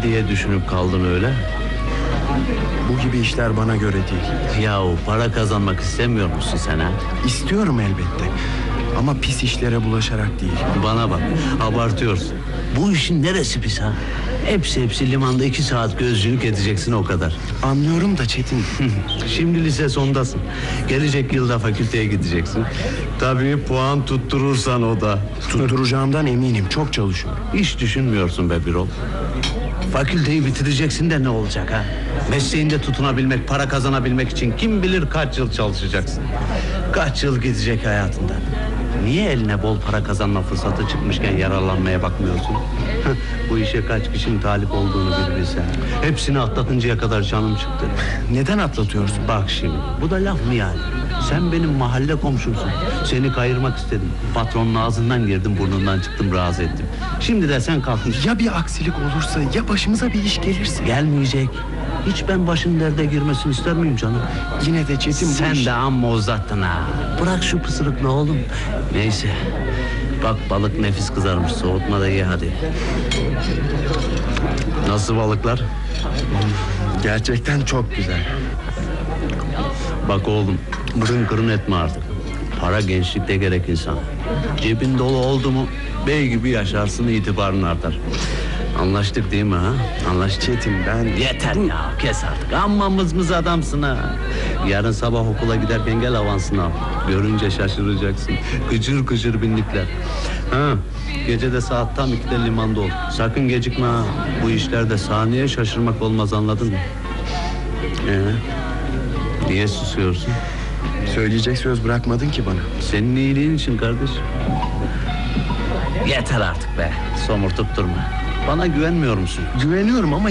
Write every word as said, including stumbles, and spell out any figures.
diye düşünüp kaldın öyle? Bu gibi işler bana göre değil. Yahu para kazanmak istemiyor musun sen ha? İstiyorum elbette. Ama pis işlere bulaşarak değil. Bana bak, abartıyorsun. Bu işin neresi pis ha? Hepsi hepsi limanda iki saat gözcülük edeceksin, o kadar. Anlıyorum da Çetin. Şimdi lise sondasın. Gelecek yılda fakülteye gideceksin. Tabii puan tutturursan o da. Tutturacağımdan eminim. Çok çalışıyorum. Hiç düşünmüyorsun be Birol. Fakülteyi bitireceksin de ne olacak ha? Mesleğinde tutunabilmek, para kazanabilmek için kim bilir kaç yıl çalışacaksın. Kaç yıl gidecek hayatından. Niye eline bol para kazanma fırsatı çıkmışken yararlanmaya bakmıyorsun? Bu işe kaç kişinin talip olduğunu bir bilsen. Hepsini atlatıncaya kadar canım çıktı. Neden atlatıyorsun? Bak şimdi, bu da laf mı yani? Sen benim mahalle komşumsun. Seni kayırmak istedim. Patronun ağzından girdim, burnundan çıktım, razı ettim. Şimdi de sen kalkmış. Ya bir aksilik olursa, ya başımıza bir iş gelirse? Gelmeyecek. Hiç ben başın derde girmesini ister miyim canım? Yine de Çetin bu Sen iş... de amma uzattın ha. Bırak şu pısırıkla oğlum. Neyse. Bak balık nefis kızarmış. Soğutma da ye hadi. Nasıl balıklar? Gerçekten çok güzel. Bak oğlum, kırın kırın etme artık. Para gençlikte gerek insan. Cebin dolu oldu mu bey gibi yaşarsın, itibarın artar. Anlaştık değil mi ha? Anlaştık. Çetin ben... Yeter ya, kes artık. Amma mızmız adamsın ha. Yarın sabah okula giderken gel, avansını al. Görünce şaşıracaksın. Gıcır gıcır binlikler. Ha, gece de saat tam ikide limanda ol. Sakın gecikme ha. Bu işlerde saniye şaşırmak olmaz, anladın mı? Ee, niye susuyorsun? Söyleyecek söz bırakmadın ki bana. Senin iyiliğin için kardeş. Yeter artık be. Somurtup durma. Bana güvenmiyor musun? Güveniyorum ama